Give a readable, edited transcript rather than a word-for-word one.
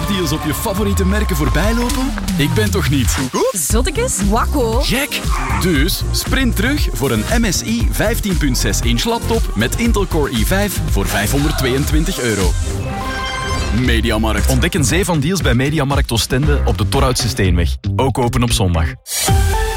topdeals op je favoriete merken voorbij lopen? Ik ben toch niet... Zottekes? Wakko. Gek! Dus sprint terug voor een MSI 15.6-inch laptop met Intel Core i5 voor €522. Mediamarkt. Ontdek een zee van deals bij Mediamarkt Oostende op de Torhoutse Steenweg. Ook open op zondag.